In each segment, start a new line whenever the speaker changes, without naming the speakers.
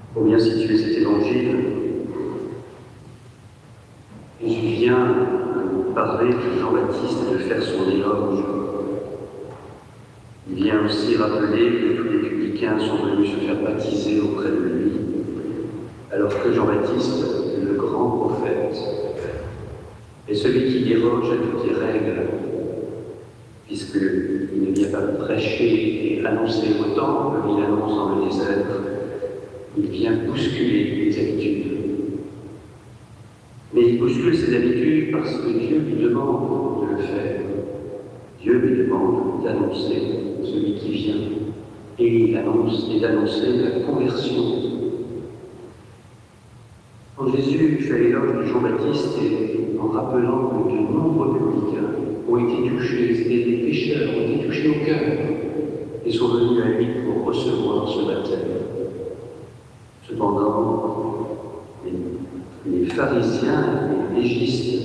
Pour bien situer cet évangile, Jésus vient parler de Jean-Baptiste et de faire son éloge. Il vient aussi rappeler que tous les publicains sont venus se faire baptiser auprès de lui, alors que Jean-Baptiste, le grand prophète, est celui qui déroge à toutes les règles, puisqu'il ne vient pas prêcher et annoncer autant comme il annonce dans le désert, il vient bousculer les habitudes. Mais il bouscule ses habitudes parce que Dieu lui demande de le faire. Dieu lui demande d'annoncer celui qui vient. Et il annonce et d'annoncer la conversion. Quand Jésus fait l'éloge de Jean-Baptiste et en rappelant que de nombreux publicains ont été touchés, et des pécheurs ont été touchés au cœur et sont venus à lui pour recevoir ce baptême. Cependant, les pharisiens et les légistes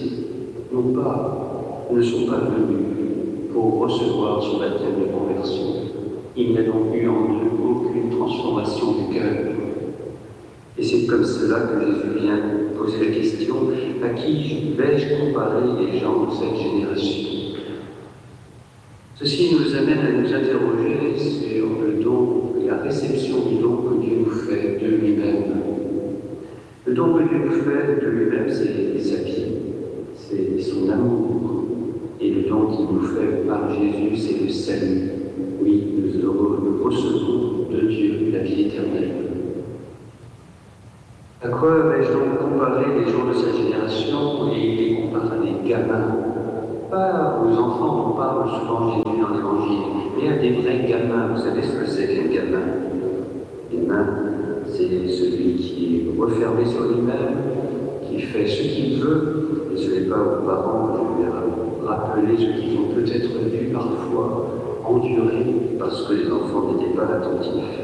ne sont pas venus pour recevoir ce baptême de conversion. Il n'y a donc eu en eux aucune transformation du cœur. Et c'est comme cela que Jésus vient poser la question: à qui vais-je comparer les gens de cette génération? Ceci nous amène à nous interroger sur le don et la réception du don que Dieu nous fait de lui-même. Le don que Dieu nous fait de lui-même, c'est sa vie, c'est son amour. Et le don qu'il nous fait par Jésus, c'est le salut. Oui, nous recevons de Dieu la vie éternelle. À quoi vais-je donc comparer les gens de cette génération? Et il les compare à des gamins. Pas aux enfants, on parle souvent Jésus dans l'Évangile, mais à des vrais gamins. Vous savez ce que c'est qu'un gamin? Gamin, c'est celui qui est refermé sur lui-même, qui fait ce qu'il veut, et ce n'est pas aux parents que je vais rappeler ce qu'ils ont peut-être vu parfois, endurer, parce que les enfants n'étaient pas attentifs.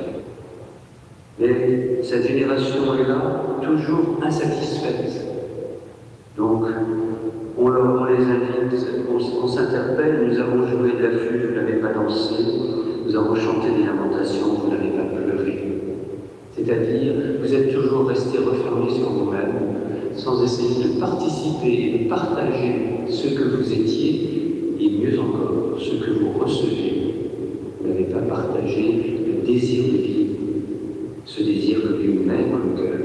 Mais cette génération est là, toujours insatisfaite. Donc, on les invite, on s'interpelle, nous avons joué de la flûte, vous n'avez pas dansé, nous avons chanté des lamentations, vous n'avez pas pleuré. C'est-à-dire, vous êtes toujours restés refermés sur vous-même, sans essayer de participer et de partager ce que vous étiez, et mieux encore, ce que vous recevez. Vous n'avez pas partagé le désir de vie, ce désir que Dieu met dans le cœur.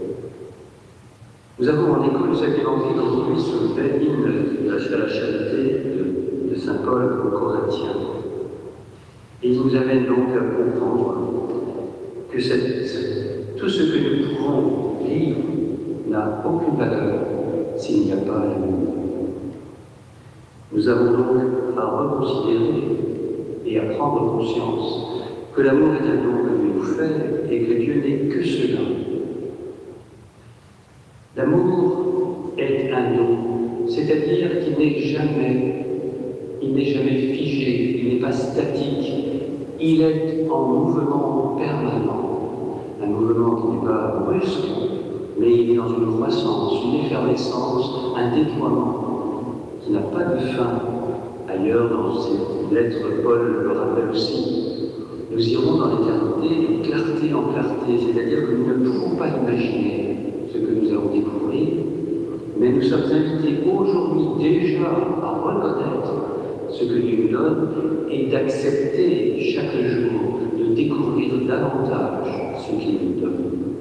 Nous avons en écho de cet évangile aujourd'hui ce bel hymne à la charité de saint Paul aux Corinthiens. Et il nous amène donc à comprendre que tout ce que nous pouvons vivre n'a aucune valeur s'il n'y a pas l'amour. Nous avons donc à reconsidérer et à prendre conscience que l'amour est un don que Dieu nous fait et que Dieu n'est que cela. L'amour est un don, c'est-à-dire qu'il n'est jamais figé, il n'est pas statique, il est en mouvement permanent. Un mouvement qui n'est pas brusque, mais il est dans une croissance, une effervescence, un déploiement qui n'a pas de fin. Ailleurs, dans ses lettres, Paul le rappelle aussi. Nous irons dans l'éternité de clarté en clarté, c'est-à-dire que nous ne pouvons pas imaginer ce que nous allons découvrir, mais nous sommes invités aujourd'hui déjà à reconnaître ce que Dieu nous donne et d'accepter chaque jour de découvrir davantage ce qu'il nous donne.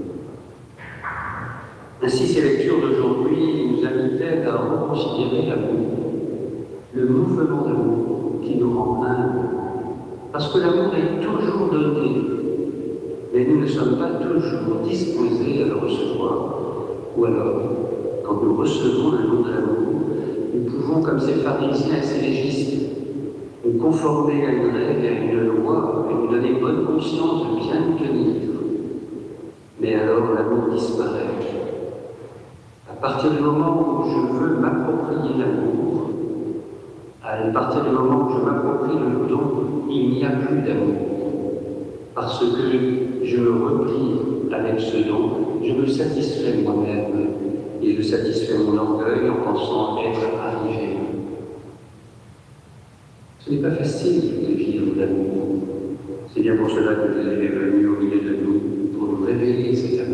Ainsi, ces lectures d'aujourd'hui nous invitaient à reconsidérer l'amour, le mouvement d'amour qui nous rend humbles. Parce que l'amour est toujours donné, mais nous ne sommes pas toujours disposés à le recevoir. Ou alors, quand nous recevons le don de l'amour, nous pouvons, comme ces pharisiens et ces légistes, nous conformer à une règle, à une loi, et nous donner bonne conscience de bien nous tenir. Mais alors l'amour disparaît. À partir du moment où je veux m'approprier l'amour, à partir du moment où je m'approprie le don, il n'y a plus d'amour. Parce que je me replie avec ce don, je me satisfais moi-même et je satisfais mon orgueil en pensant être arrivé. Ce n'est pas facile de vivre l'amour. C'est bien pour cela que Jésus est venu au milieu de nous, pour nous révéler cet amour.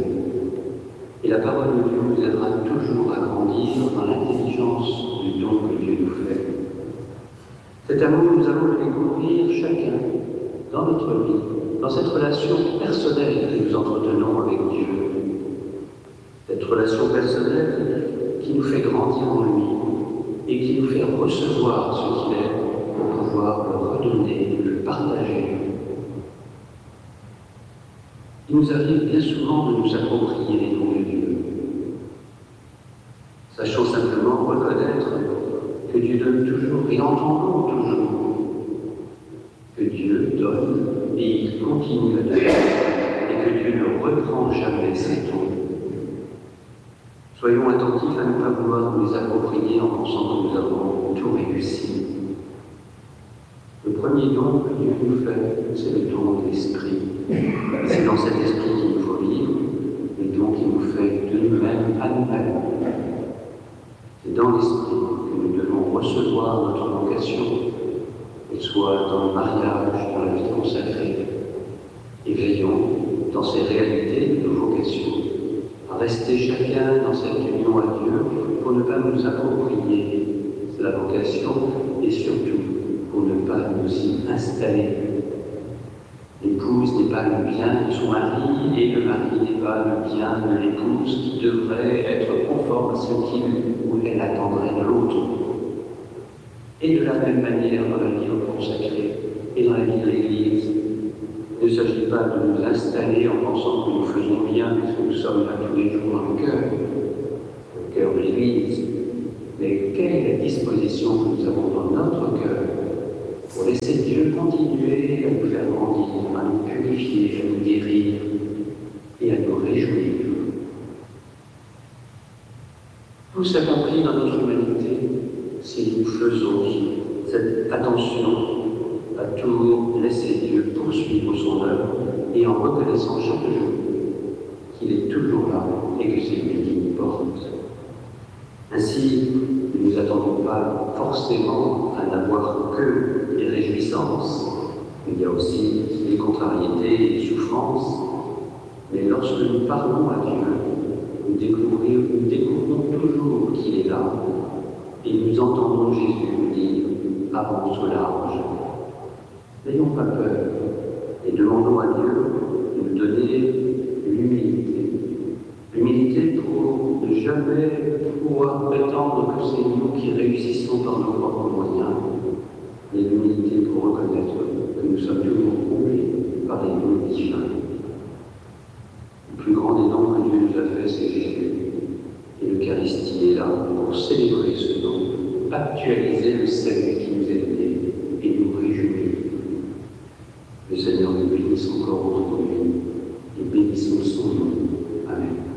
dans notre vie, dans cette relation personnelle que nous entretenons avec Dieu. Cette relation personnelle qui nous fait grandir en lui et qui nous fait recevoir ce qu'il est pour pouvoir le redonner, le partager. Il nous arrive bien souvent de nous approprier les dons de Dieu. Sachons simplement reconnaître que Dieu donne toujours et entendons toujours que Dieu donne et il continue à donner et que Dieu ne reprend jamais ses dons. Soyons attentifs à ne pas vouloir nous les approprier en pensant que nous avons tout réussi. Le premier don que Dieu nous fait, c'est le don de l'esprit. C'est dans cet esprit qu'il nous faut vivre, le don qu'il nous fait de nous-mêmes à nous-mêmes. C'est dans l'esprit que nous devons recevoir notre vocation, qu'elle soit dans le mariage, dans la vie consacrée. Et veillons, dans ces réalités de nos vocations, à rester chacun dans cette union à Dieu pour ne pas nous approprier la vocation et surtout pour ne pas nous y installer. L'épouse n'est pas le bien de son mari et le mari n'est pas le bien de l'épouse qui devrait être conforme à ce qu'il ou elle attendrait de l'autre. Et de la même manière dans la vie consacrée et dans la vie de l'Église, il ne s'agit pas de nous installer en pensant que nous faisons bien puisque nous sommes là tous les jours dans le cœur de l'Église. Mais quelle est la disposition que nous avons dans notre cœur pour laisser Dieu continuer à nous faire grandir, à nous purifier, à nous guérir et à nous réjouir. Tout s'accomplit dans notre humanité si nous faisons cette attention à toujours laisser Dieu poursuivre son œuvre et en reconnaissant chaque jour qu'il est toujours là et que c'est lui qui nous porte. Ainsi, nous n'attendons pas forcément à n'avoir que des réjouissances. Il y a aussi des contrariétés et des souffrances. Mais lorsque nous parlons à Dieu, nous découvrons toujours qu'il est là. Et nous entendons Jésus nous dire « avance au large ». N'ayons pas peur et demandons à Dieu de nous donner l'humilité. L'humilité pour ne jamais pouvoir prétendre que c'est nous qui réussissons par nos propres moyens, mais l'humilité pour reconnaître que nous sommes toujours comblés par les dons divins. Le plus grand des dons que Dieu nous a fait, c'est Jésus. Et l'Eucharistie est là pour célébrer ce don, actualiser le salut qui nous est donné et nous réjouir. Le Seigneur nous bénisse encore aujourd'hui et bénissons son nom. Amen.